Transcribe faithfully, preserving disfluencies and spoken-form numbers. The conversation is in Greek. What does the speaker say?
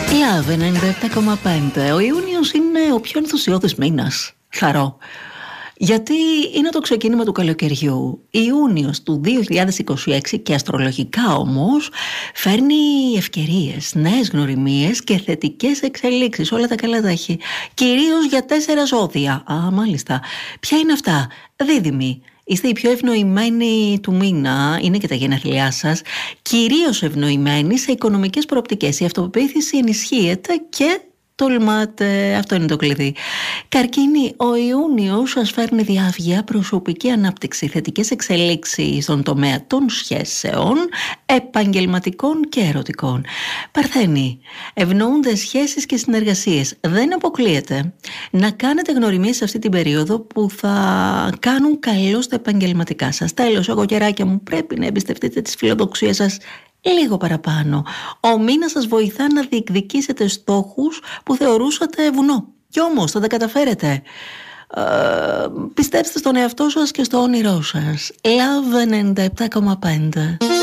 Love ενενήντα επτά κόμμα πέντε. Ο Ιούνιος είναι ο πιο ενθουσιώδης μήνας. Χαρώ. Γιατί είναι το ξεκίνημα του καλοκαιριού. Ιούνιος του δύο χιλιάδες είκοσι έξι και αστρολογικά όμως φέρνει ευκαιρίες, νέες γνωριμίες και θετικές εξελίξεις. Όλα τα καλά τα έχει. Κυρίως για τέσσερα ζώδια. Α, μάλιστα. Ποια είναι αυτά? Δίδυμοι. Είστε οι πιο ευνοημένοι του μήνα, είναι και τα γενέθλιά σας. Κυρίως ευνοημένοι σε οικονομικές προοπτικές. Η αυτοπεποίθηση ενισχύεται και τολμάτε, αυτό είναι το κλειδί. Καρκίνη, ο Ιούνιος σας φέρνει διάβγεια, προσωπική ανάπτυξη, θετικές εξελίξεις στον τομέα των σχέσεων, επαγγελματικών και ερωτικών. Παρθένη, ευνοούνται σχέσεις και συνεργασίες. Δεν αποκλείεται να κάνετε γνωριμίες σε αυτή την περίοδο που θα κάνουν καλό στα επαγγελματικά σας. Τέλος, αγωγεράκια μου, πρέπει να εμπιστευτείτε τις φιλοδοξίες σας λίγο παραπάνω. Ο μήνας σας βοηθά να διεκδικήσετε στόχους που θεωρούσατε βουνό. Κι όμως θα τα καταφέρετε. Ε, πιστέψτε στον εαυτό σας και στο όνειρό σας. Love ενενήντα επτά κόμμα πέντε.